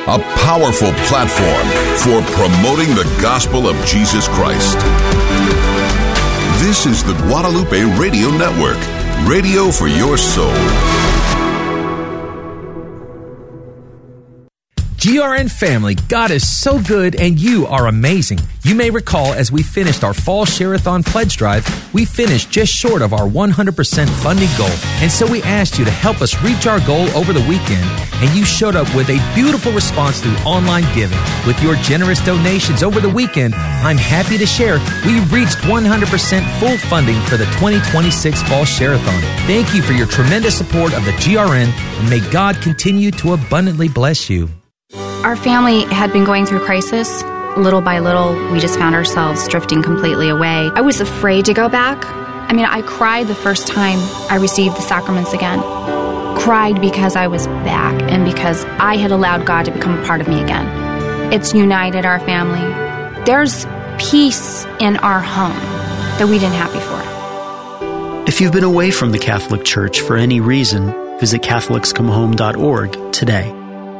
a powerful platform for promoting the gospel of Jesus Christ. This is the Guadalupe Radio Network, radio for your soul. GRN family, God is so good and you are amazing. You may recall as we finished our Fall Share-a-thon pledge drive, we finished just short of our 100% funding goal. And so we asked you to help us reach our goal over the weekend, and you showed up with a beautiful response through online giving. With your generous donations over the weekend, I'm happy to share we reached 100% full funding for the 2026 Fall Share-a-thon. Thank you for your tremendous support of the GRN, and may God continue to abundantly bless you. Our family had been going through crisis. Little by little, we just found ourselves drifting completely away. I was afraid to go back. I cried the first time I received the sacraments again. Cried because I was back and because I had allowed God to become a part of me again. It's united our family. There's peace in our home that we didn't have before. If you've been away from the Catholic Church for any reason, visit CatholicsComeHome.org today.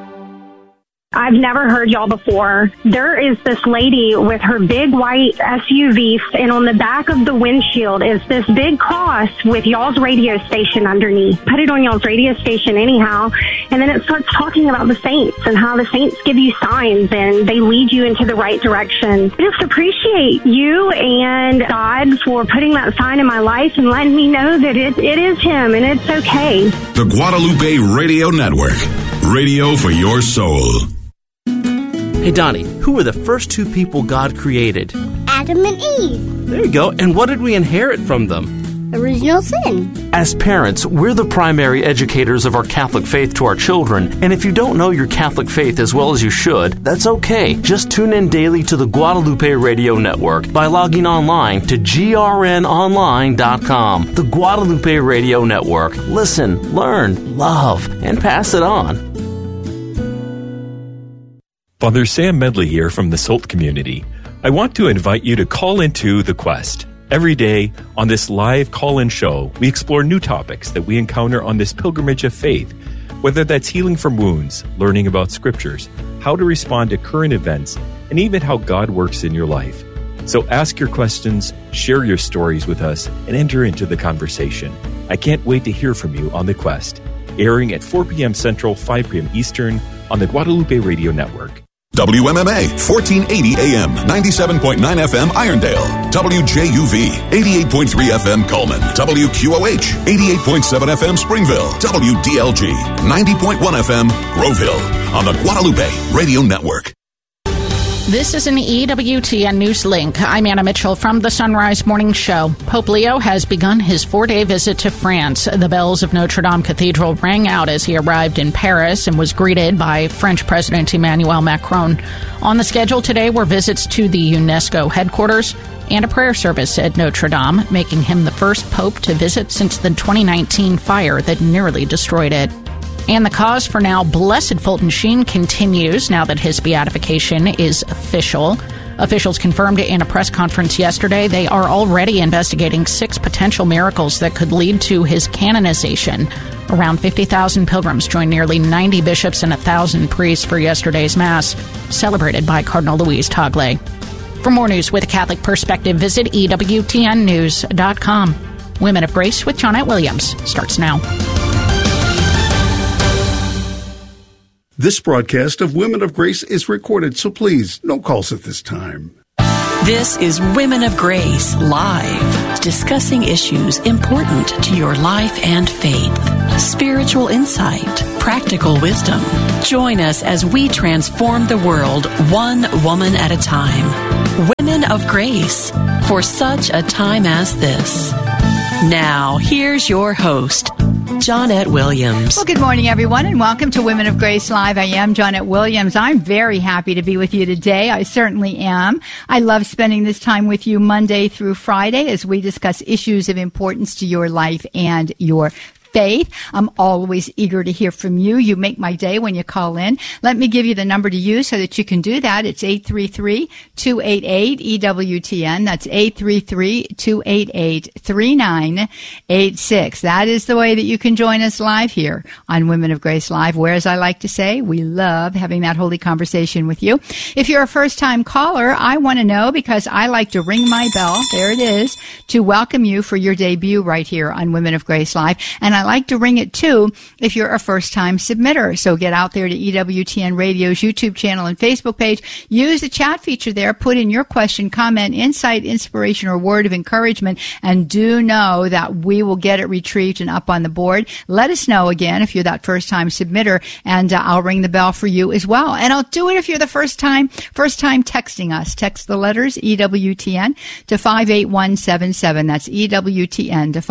I've never heard y'all before. There is this lady with her big white SUV, and on the back of the windshield is this big cross with y'all's radio station underneath. Put it on y'all's radio station anyhow, and then it starts talking about the saints and how the saints give you signs and they lead you into the right direction. I just appreciate you and God for putting that sign in my life and letting me know that it is Him and it's okay. The Guadalupe Radio Network, radio for your soul. Hey, Donnie, who were the first two people God created? Adam and Eve. There you go. And what did we inherit from them? Original sin. As parents, we're the primary educators of our Catholic faith to our children. And if you don't know your Catholic faith as well as you should, that's okay. Just tune in daily to the Guadalupe Radio Network by logging online to grnonline.com. The Guadalupe Radio Network. Listen, learn, love, and pass it on. Father Sam Medley here from the SOLT community. I want to invite you to call into The Quest. Every day on this live call-in show, we explore new topics that we encounter on this pilgrimage of faith, whether that's healing from wounds, learning about scriptures, how to respond to current events, and even how God works in your life. So ask your questions, share your stories with us, and enter into the conversation. I can't wait to hear from you on The Quest, airing at 4 p.m. Central, 5 p.m. Eastern on the Guadalupe Radio Network. WMMA, 1480 AM, 97.9 FM Irondale. WJUV, 88.3 FM Coleman. WQOH, 88.7 FM Springville. WDLG, 90.1 FM Grove Hill. On the Guadalupe Radio Network. This is an EWTN News Link. I'm Anna Mitchell from the Sunrise Morning Show. Pope Leo has begun his 4-day visit to France. The bells of Notre Dame Cathedral rang out as he arrived in Paris and was greeted by French President Emmanuel Macron. On the schedule today were visits to the UNESCO headquarters and a prayer service at Notre Dame, making him the first pope to visit since the 2019 fire that nearly destroyed it. And the cause for now Blessed Fulton Sheen continues now that his beatification is official. Officials confirmed in a press conference yesterday they are already investigating 6 potential miracles that could lead to his canonization. Around 50,000 pilgrims joined nearly 90 bishops and 1,000 priests for yesterday's Mass, celebrated by Cardinal Luis Tagle. For more news with a Catholic perspective, visit EWTNnews.com. Women of Grace with Johnnette Williams starts now. This broadcast of Women of Grace is recorded, so please, no calls at this time. This is Women of Grace Live, discussing issues important to your life and faith. Spiritual insight, practical wisdom. Join us as we transform the world one woman at a time. Women of Grace, for such a time as this. Now, here's your host, Johnnette Williams. Well, good morning, everyone, and welcome to Women of Grace Live. I am Johnnette Williams. I'm very happy to be with you today. I certainly am. I love spending this time with you Monday through Friday as we discuss issues of importance to your life and your faith. I'm always eager to hear from you. You make my day when you call in. Let me give you the number to use so that you can do that. It's 833-288-EWTN. That's 833-288-3986. That is the way that you can join us live here on Women of Grace Live, where, as I like to say, we love having that holy conversation with you. If you're a first-time caller, I want to know, because I like to ring my bell, there it is, to welcome you for your debut right here on Women of Grace Live. And I like to ring it, too, if you're a first-time submitter. So get out there to EWTN Radio's YouTube channel and Facebook page. Use the chat feature there. Put in your question, comment, insight, inspiration, or word of encouragement. And do know that we will get it retrieved and up on the board. Let us know, again, if you're that first-time submitter, and I'll ring the bell for you as well. And I'll do it if you're the first time texting us. Text the letters EWTN to 58177. That's EWTN to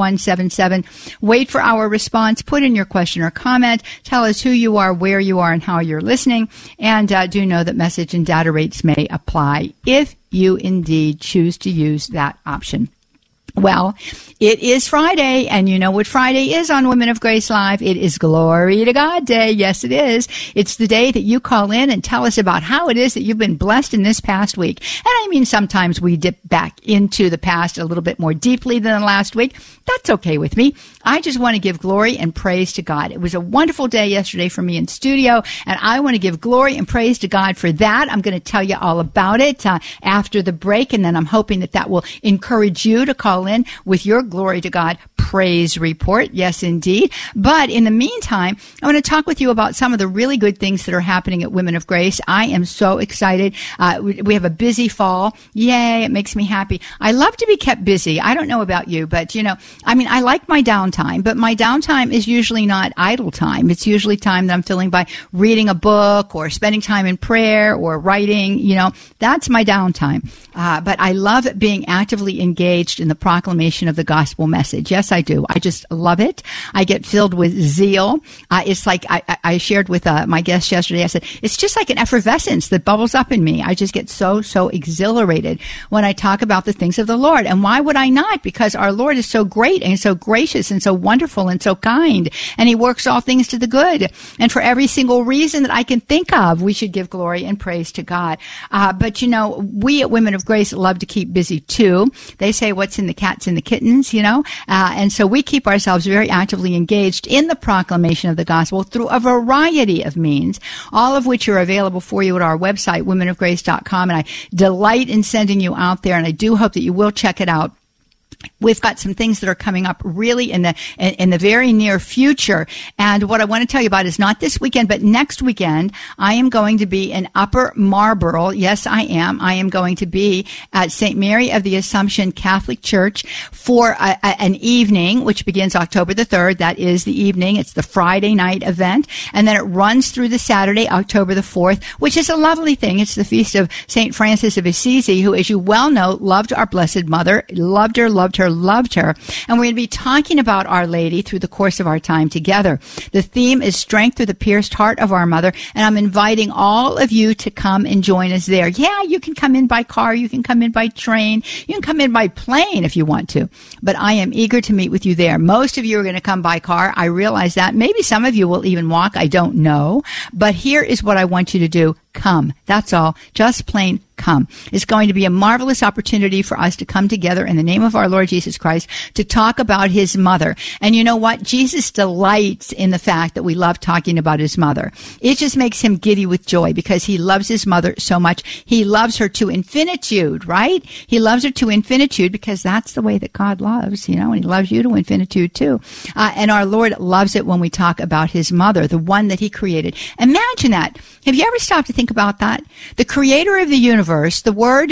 58177. Wait for our response. Put in your question or comment. Tell us who you are, where you are, and how you're listening. And do know that message and data rates may apply if you indeed choose to use that option. Well, it is Friday, and you know what Friday is on Women of Grace Live. It is Glory to God Day. Yes, it is. It's the day that you call in and tell us about how it is that you've been blessed in this past week. And I mean, sometimes we dip back into the past a little bit more deeply than last week. That's okay with me. I just want to give glory and praise to God. It was a wonderful day yesterday for me in studio, and I want to give glory and praise to God for that. I'm going to tell you all about it after the break, and then I'm hoping that will encourage you to call in with your Glory to God praise report. Yes, indeed. But in the meantime, I want to talk with you about some of the really good things that are happening at Women of Grace. I am so excited. We have a busy fall. Yay, it makes me happy. I love to be kept busy. I don't know about you, but I like my downtime, but my downtime is usually not idle time. It's usually time that I'm filling by reading a book or spending time in prayer or writing. That's my downtime. But I love being actively engaged in the proclamation of the gospel message. Yes, I do. I just love it. I get filled with zeal. It's like I shared with my guest yesterday. I said, it's just like an effervescence that bubbles up in me. I just get so exhilarated when I talk about the things of the Lord. And why would I not? Because our Lord is so great and so gracious and so wonderful and so kind. And he works all things to the good. And for every single reason that I can think of, we should give glory and praise to God. But we at Women of Grace love to keep busy too. They say what's in the cats and the kittens, and so we keep ourselves very actively engaged in the proclamation of the gospel through a variety of means, all of which are available for you at our website, womenofgrace.com. And I delight in sending you out there, and I do hope that you will check it out. We've got some things that are coming up really in the very near future. And what I want to tell you about is not this weekend, but next weekend, I am going to be in Upper Marlboro. Yes, I am. I am going to be at St. Mary of the Assumption Catholic Church for an evening, which begins October the 3rd. That is the evening. It's the Friday night event. And then it runs through the Saturday, October the 4th, which is a lovely thing. It's the feast of St. Francis of Assisi, who, as you well know, loved our Blessed Mother, loved her. And we're going to be talking about Our Lady through the course of our time together. The theme is Strength Through the Pierced Heart of Our Mother, and I'm inviting all of you to come and join us there. Yeah, you can come in by car, you can come in by train, you can come in by plane if you want to, but I am eager to meet with you there. Most of you are going to come by car. I realize that. Maybe some of you will even walk. I don't know. But here is what I want you to do. Come. That's all. Just plain come. It's going to be a marvelous opportunity for us to come together in the name of our Lord Jesus Christ to talk about his mother. And you know what? Jesus delights in the fact that we love talking about his mother. It just makes him giddy with joy because he loves his mother so much. He loves her to infinitude, right? He loves her to infinitude because that's the way that God loves, and he loves you to infinitude too. And our Lord loves it when we talk about his mother, the one that he created. Imagine that. Have you ever stopped to think about that? The creator of the universe, the Word,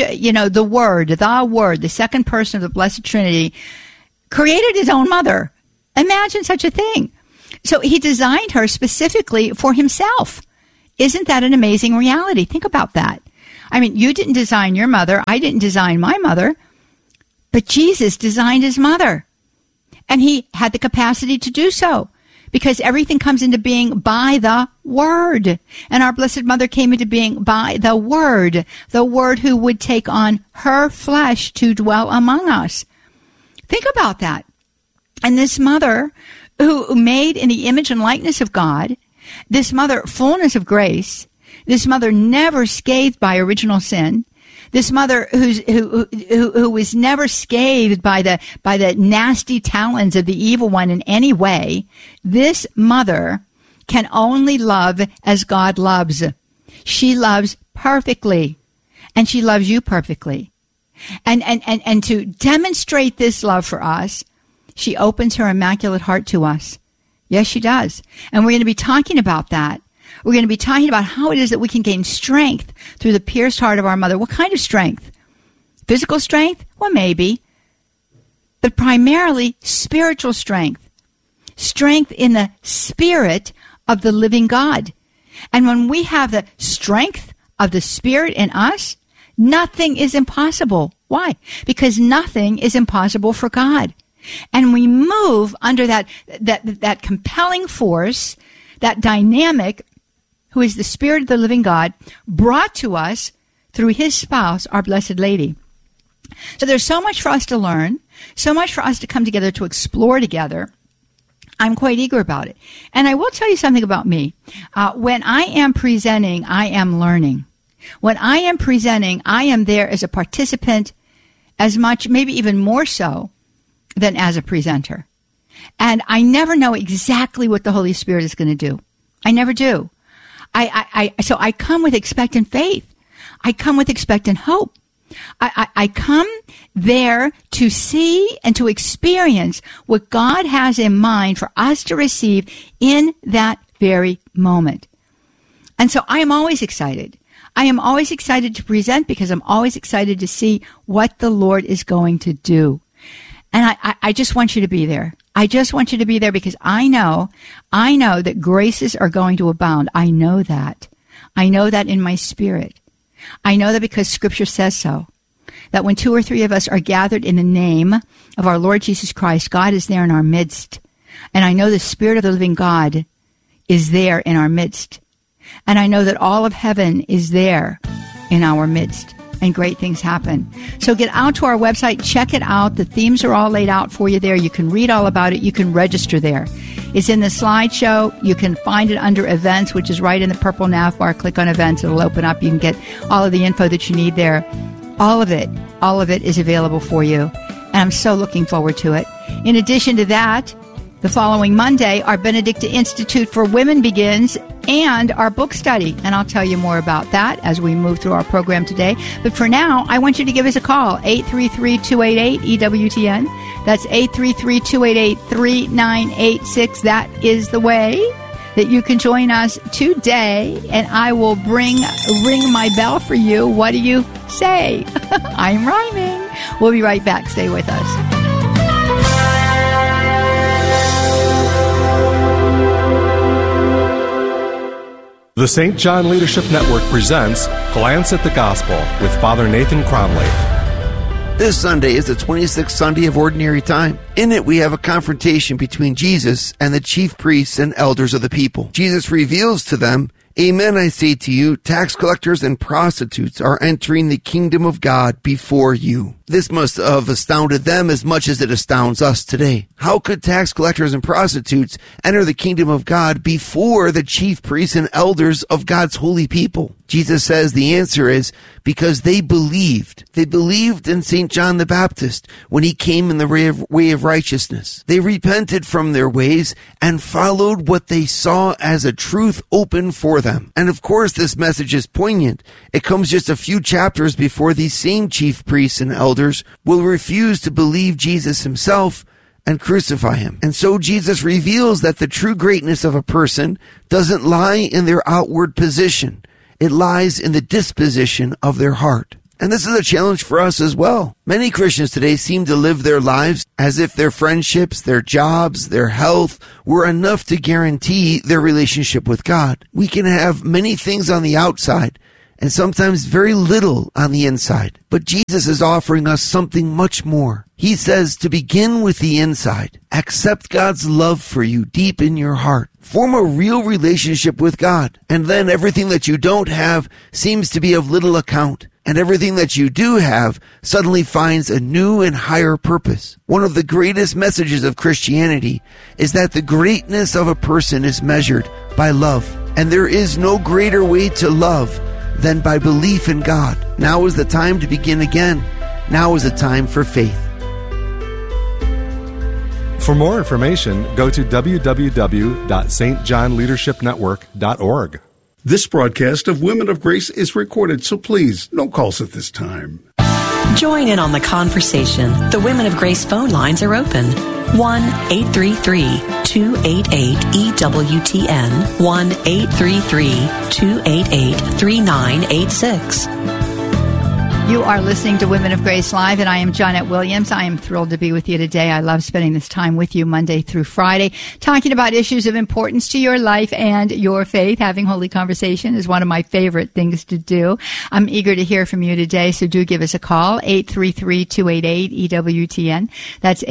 the second person of the Blessed Trinity, created his own mother. Imagine such a thing. So he designed her specifically for himself. Isn't that an amazing reality? Think about that. I mean, you didn't design your mother. I didn't design my mother. But Jesus designed his mother. And he had the capacity to do so. Because everything comes into being by the Word. And our Blessed Mother came into being by the Word who would take on her flesh to dwell among us. Think about that. And this mother who made in the image and likeness of God, this mother, fullness of grace, this mother never scathed by original sin, this mother who was never scathed by the nasty talons of the evil one in any way, this mother can only love as God loves. She loves perfectly, and she loves you perfectly. And to demonstrate this love for us, she opens her immaculate heart to us. Yes, she does. And we're going to be talking about that. We're going to be talking about how it is that we can gain strength through the pierced heart of our mother. What kind of strength? Physical strength? Well, maybe. But primarily spiritual strength. Strength in the spirit of the living God. And when we have the strength of the Spirit in us, nothing is impossible. Why? Because nothing is impossible for God. And we move under that compelling force, that dynamic, who is the Spirit of the living God, brought to us through His spouse, our Blessed Lady. So there's so much for us to learn, so much for us to come together to explore together. I'm quite eager about it. And I will tell you something about me. When I am presenting, I am learning. When I am presenting, I am there as a participant as much, maybe even more so, than as a presenter. And I never know exactly what the Holy Spirit is going to do. I never do. So I come with expectant faith. I come with expectant hope. I come there to see and to experience what God has in mind for us to receive in that very moment. And so I am always excited. I am always excited to present because I'm always excited to see what the Lord is going to do. And I just want you to be there. I just want you to be there because I know that graces are going to abound. I know that. I know that in my spirit. I know that because Scripture says so. That when 2 or 3 of us are gathered in the name of our Lord Jesus Christ, God is there in our midst. And I know the Spirit of the living God is there in our midst. And I know that all of heaven is there in our midst. And great things happen. So get out to our website, check it out. The themes are all laid out for you there. You can read all about it. You can register there. It's in the slideshow. You can find it under events, which is right in the purple nav bar. Click on events. It'll open up. You can get all of the info that you need there. All of it is available for you. And I'm so looking forward to it. In addition to that, the following Monday, our Benedicta Institute for Women begins and our book study. And I'll tell you more about that as we move through our program today. But for now, I want you to give us a call, 833-288-EWTN. That's 833-288-3986. That is the way that you can join us today. And I will ring my bell for you. What do you say? I'm rhyming. We'll be right back. Stay with us. The St. John Leadership Network presents Glance at the Gospel with Father Nathan Cromley. This Sunday is the 26th Sunday of Ordinary Time. In it, we have a confrontation between Jesus and the chief priests and elders of the people. Jesus reveals to them, "Amen, I say to you, tax collectors and prostitutes are entering the kingdom of God before you." This must have astounded them as much as it astounds us today. How could tax collectors and prostitutes enter the kingdom of God before the chief priests and elders of God's holy people? Jesus says the answer is because they believed. They believed in St. John the Baptist when he came in the way of righteousness. They repented from their ways and followed what they saw as a truth open for them. And of course, this message is poignant. It comes just a few chapters before these same chief priests and elders will refuse to believe Jesus himself and crucify him. And so Jesus reveals that the true greatness of a person doesn't lie in their outward position. It lies in the disposition of their heart. And this is a challenge for us as well. Many Christians today seem to live their lives as if their friendships, their jobs, their health were enough to guarantee their relationship with God. We can have many things on the outside and sometimes very little on the inside. But Jesus is offering us something much more. He says to begin with the inside. Accept God's love for you deep in your heart. Form a real relationship with God. And then everything that you don't have seems to be of little account. And everything that you do have suddenly finds a new and higher purpose. One of the greatest messages of Christianity is that the greatness of a person is measured by love. And there is no greater way to love than by belief in God. Now is the time to begin again. Now is the time for faith. For more information, go to www.stjohnleadershipnetwork.org. This broadcast of Women of Grace is recorded, so please, no calls at this time. Join in on the conversation. The Women of Grace phone lines are open. 1-833-288-EWTN. 1-833-288-3986. You are listening to Women of Grace Live, and I am Janet Williams. I am thrilled to be with you today. I love spending this time with you Monday through Friday, talking about issues of importance to your life and your faith. Having holy conversation is one of my favorite things to do. I'm eager to hear from you today, so do give us a call, 833-288-EWTN. That's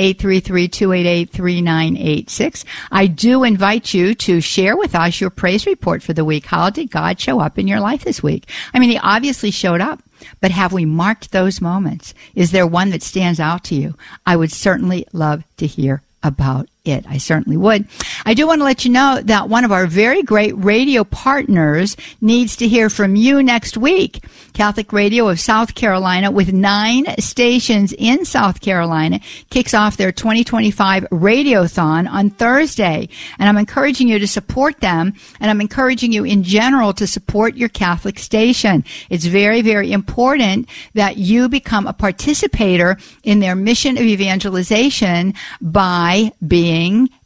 833-288-3986. I do invite you to share with us your praise report for the week. How did God show up in your life this week? I mean, He obviously showed up. But have we marked those moments? Is there one that stands out to you? I would certainly love to hear about it. I certainly would. I do want to let you know that one of our very great radio partners needs to hear from you next week. Catholic Radio of South Carolina, with 9 stations in South Carolina, kicks off their 2025 Radiothon on Thursday. And I'm encouraging you to support them, and I'm encouraging you in general to support your Catholic station. It's very, very important that you become a participator in their mission of evangelization by being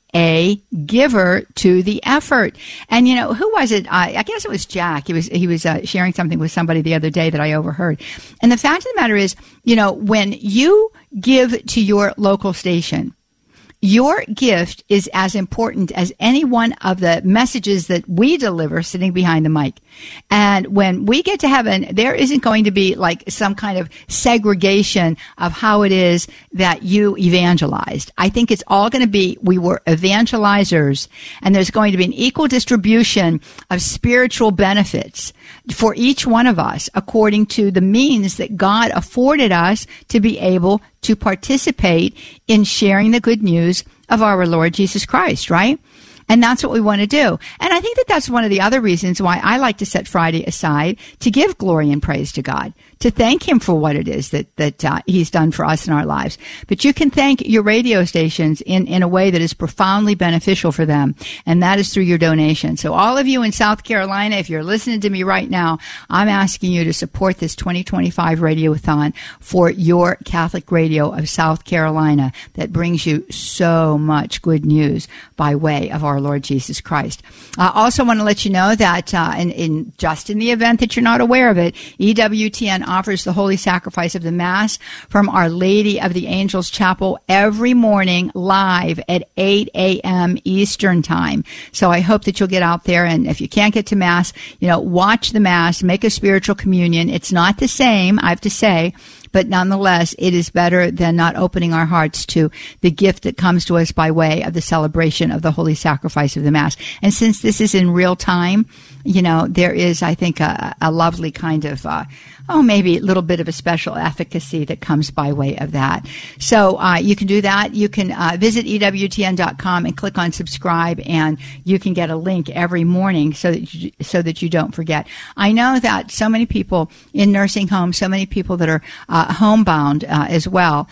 a giver to the effort. And you know, who was it? I guess it was Jack. He was sharing something with somebody the other day that I overheard. And the fact of the matter is, you know, when you give to your local station, your gift is as important as any one of the messages that we deliver sitting behind the mic. And when we get to heaven, there isn't going to be like some kind of segregation of how it is that you evangelized. I think it's all going to be, we were evangelizers, and there's going to be an equal distribution of spiritual benefits for each one of us according to the means that God afforded us to be able to participate in sharing the good news of our Lord Jesus Christ, right? And that's what we want to do. And I think that that's one of the other reasons why I like to set Friday aside to give glory and praise to God, to thank Him for what it is that He's done for us in our lives. But you can thank your radio stations in a way that is profoundly beneficial for them, and that is through your donation. So all of you in South Carolina, if you're listening to me right now, I'm asking you to support this 2025 Radiothon for your Catholic Radio of South Carolina that brings you so much good news by way of our Lord Jesus Christ. I also want to let you know that in the event that you're not aware of it, EWTN offers the Holy Sacrifice of the Mass from Our Lady of the Angels Chapel every morning live at 8 a.m. Eastern Time. So I hope that you'll get out there, and if you can't get to Mass, you know, watch the Mass, make a spiritual communion. It's not the same, I have to say, but nonetheless, it is better than not opening our hearts to the gift that comes to us by way of the celebration of the Holy Sacrifice of the Mass. And since this is in real time, you know, there is, I think, a lovely kind of, maybe a little bit of a special efficacy that comes by way of that. So you can do that. You can visit EWTN.com and click on subscribe, and you can get a link every morning so that you don't forget. I know that so many people in nursing homes, so many people that are homebound as well,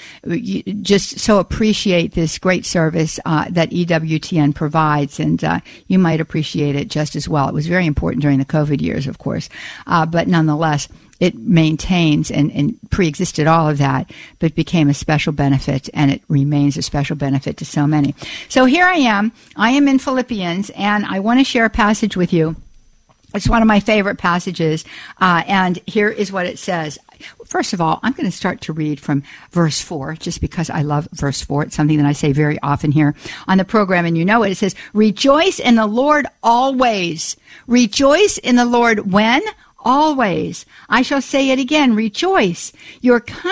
just so appreciate this great service that EWTN provides, and you might appreciate it just as well. It was very important during the COVID years, of course, but nonetheless, it maintains and pre-existed all of that, but became a special benefit, and it remains a special benefit to so many. So here I am in Philippians, and I want to share a passage with you. It's one of my favorite passages, and here is what it says. First of all, I'm going to start to read from verse 4, just because I love verse 4. It's something that I say very often here on the program, and you know it. It says, "Rejoice in the Lord always. Rejoice in the Lord when? always. I shall say it again, rejoice. Your